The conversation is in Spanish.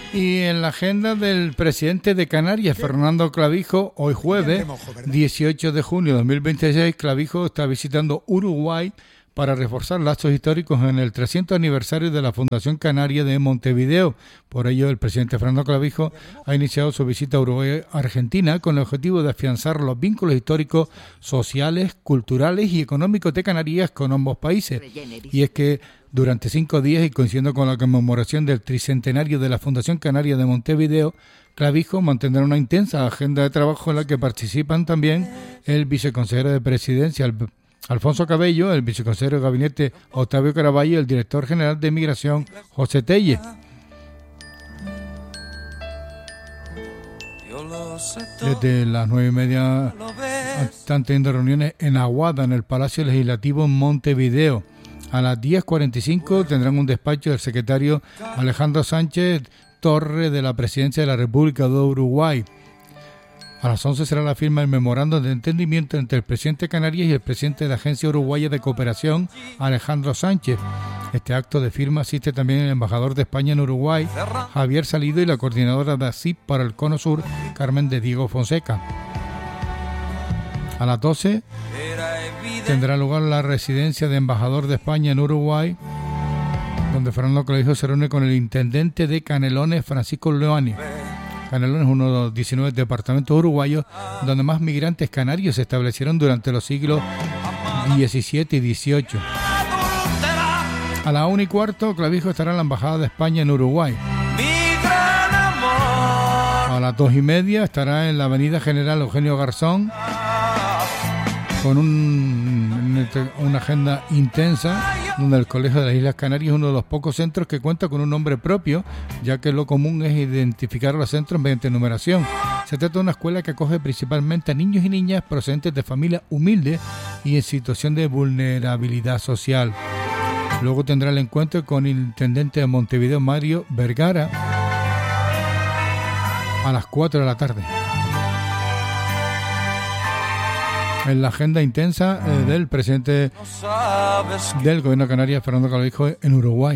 Y en la agenda del presidente de Canarias, Fernando Clavijo, hoy jueves, 18 de junio de 2026, Clavijo está visitando Uruguay para reforzar lazos históricos en el 300 aniversario de la Fundación Canaria de Montevideo. Por ello, el presidente Fernando Clavijo ha iniciado su visita a Uruguay-Argentina con el objetivo de afianzar los vínculos históricos, sociales, culturales y económicos de Canarias con ambos países. Y es que durante 5 días y coincidiendo con la conmemoración del tricentenario de la Fundación Canaria de Montevideo, Clavijo mantendrá una intensa agenda de trabajo en la que participan también el viceconsejero de Presidencia, Alfonso Cabello, el viceconsejero de Gabinete Octavio Caraballo y el director general de Migración José Telle. Desde las 9:30 están teniendo reuniones en Aguada, en el Palacio Legislativo en Montevideo. A las 10:45 tendrán un despacho del secretario Alejandro Sánchez Torre de la Presidencia de la República de Uruguay. A las 11 será la firma del memorándum de entendimiento entre el presidente de Canarias y el presidente de la Agencia Uruguaya de Cooperación, Alejandro Sánchez. Este acto de firma asiste también el embajador de España en Uruguay, Javier Salido, y la coordinadora de ASIP para el Cono Sur, Carmen de Diego Fonseca. A las 12 tendrá lugar la residencia de embajador de España en Uruguay, donde Fernando Clavijo se reúne con el intendente de Canelones, Francisco Leoni. Canelones es uno de los 19 departamentos uruguayos donde más migrantes canarios se establecieron durante los siglos XVII y XVIII. A las 1:15 Clavijo estará en la Embajada de España en Uruguay. A las 2:30 estará en la Avenida General Eugenio Garzón con una agenda intensa, donde el Colegio de las Islas Canarias es uno de los pocos centros que cuenta con un nombre propio, ya que lo común es identificar a los centros mediante numeración. Se trata de una escuela que acoge principalmente a niños y niñas procedentes de familias humildes y en situación de vulnerabilidad social. Luego tendrá el encuentro con el intendente de Montevideo, Mario Vergara, a las 4 de la tarde. En la agenda intensa del presidente del Gobierno de Canarias, Fernando Clavijo, en Uruguay.